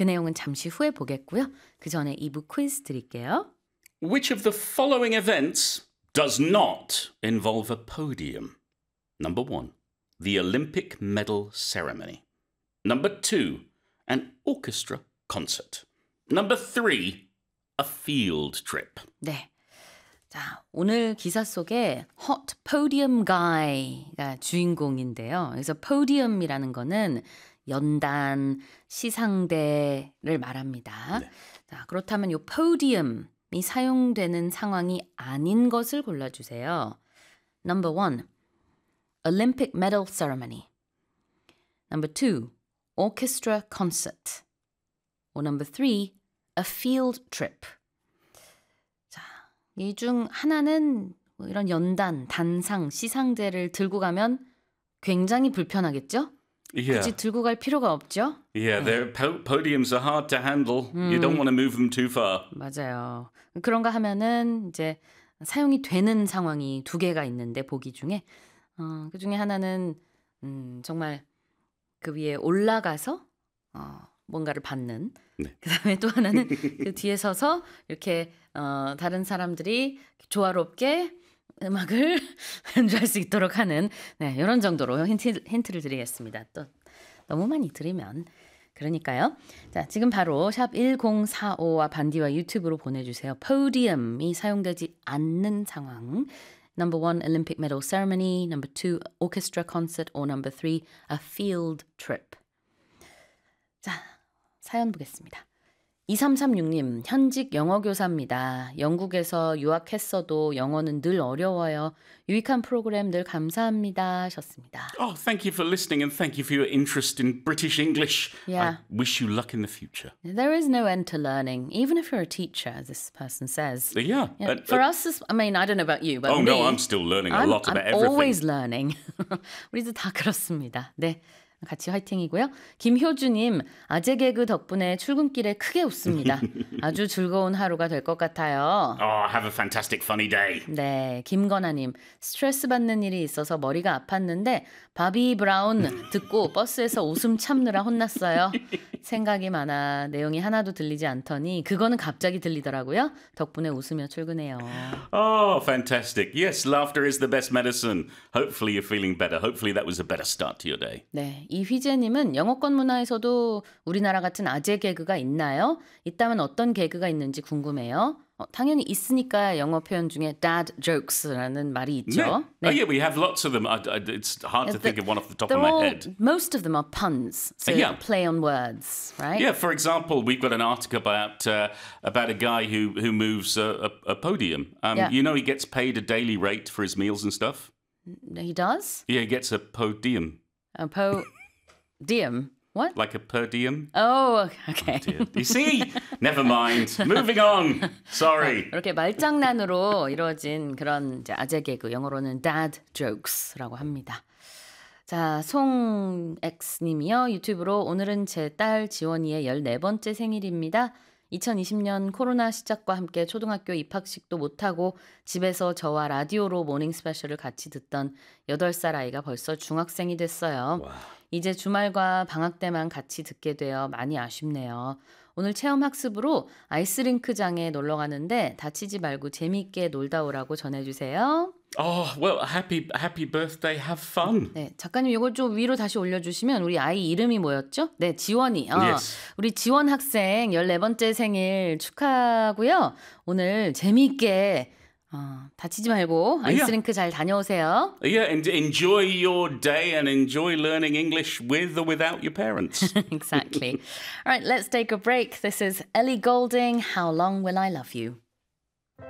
그 내용은 잠시 후에 보겠고요. 그 전에 2부 퀴즈 드릴게요. Which of the following events does not involve a podium? Number 1, the Olympic medal ceremony. Number 2, an orchestra concert. Number 3, a field trip. 네. 자, 오늘 기사 속에 Hot Podium Guy가 주인공인데요. 그래서 podium이라는 거는 연단, 시상대를 말합니다. 네. 자, 그렇다면 이 podium이 사용되는 상황이 아닌 것을 골라주세요. Number 1, Olympic medal ceremony. Number 2, orchestra concert. Or number 3, a field trip. 자, 이 중 하나는 이런 연단, 단상, 시상대를 들고 가면 굉장히 불편하겠죠? Yeah. 굳이 들고 갈 필요가 없죠? Yeah, their podiums are hard to handle. You don't want to move them too far. 맞아요. 그런가 하면은 이제 사용이 되는 상황이 두 개가 있는데 보기 중에 그 중에 하나는 정말 그 위에 올라가서 뭔가를 받는. 네. 그다음에 또 하나는 그 뒤에 서서 이렇게 다른 사람들이 조화롭게 음악을 연주할 수 있도록 하는 이런 정도로 힌트를 드리겠습니다. 또 너무 많이 들으면 그러니까요. 자, 지금 바로 샵 1045와 반디와 유튜브로 보내주세요. podium이 사용되지 않는 상황. Number 1, Olympic medal ceremony. Number 2, orchestra concert. Or number 3, a field trip. 자, 사연 보겠습니다. 2336님, 현직 영어교사입니다. 영국에서 유학했어도 영어는 늘 어려워요. 유익한 프로그램 늘 감사합니다 하셨습니다. Oh, thank you for listening and thank you for your interest in British English. Yeah. I wish you luck in the future. There is no end to learning, even if you're a teacher, as this person says. Yeah. For us, I mean, I don't know about you, but Oh, me, no, I'm still learning a lot about I'm everything. always learning. 우리도 다 그렇습니다. 네. 같이 화이팅이고요. 김효주님, 아재 개그 덕분에 출근길에 크게 웃습니다. 아주 즐거운 하루가 될 것 같아요. Oh, have a fantastic funny day. 네, 김건아님, 스트레스 받는 일이 있어서 머리가 아팠는데 바비 브라운 듣고 버스에서 웃음 참느라 혼났어요. 생각이 많아 내용이 하나도 들리지 않더니 그거는 갑자기 들리더라고요. 덕분에 웃으며 출근해요. Oh, fantastic. Yes, laughter is the best medicine. Hopefully you're feeling better. Hopefully that was a better start to your day. 네, 이휘재님은 영어권 문화에서도 우리나라 같은 아재 개그가 있나요? 있다면 어떤 개그가 있는지 궁금해요. 당연히 있으니까 영어 표현 중에 dad jokes라는 말이 있죠. Yeah. 네. Oh, yeah, we have lots of them. It's hard to think of one off the top of my head. Most of them are puns, so Yeah. play on words, right? Yeah, for example, we've got an article about a guy who moves a podium. Yeah. You know, he gets paid a daily rate for his meals and stuff. He does? Yeah, he gets a podium, A podium. What? like a per diem. Oh, okay. You see? Never mind. Moving on. Sorry. 이렇게 말장난으로 이루어진 그런 이제 아재 개그, 영어로는 dad jokes라고 합니다. 자, 송X님이요. 유튜브로 오늘은 제 딸 지원이의 14번째 생일입니다. 2020년 코로나 시작과 함께 초등학교 입학식도 못하고 집에서 저와 라디오로 모닝 스페셜을 같이 듣던 8살 아이가 벌써 중학생이 됐어요. 와. 이제 주말과 방학 때만 같이 듣게 되어 많이 아쉽네요. 오늘 체험학습으로 아이스링크장에 놀러 가는데 다치지 말고 재미있게 놀다 오라고 전해주세요. Oh, well, happy birthday. Have fun. 네, 작가님 이거 좀 위로 다시 올려주시면 우리 아이 이름이 뭐였죠? 네, 지원이. Yes. 우리 지원 학생 14번째 생일 축하하고요. 오늘 재미있게 다치지 말고 아이스링크 잘 다녀오세요. Yeah, and enjoy your day and enjoy learning English with or without your parents. Exactly. All right, let's take a break. This is Ellie Goulding, How Long Will I Love You?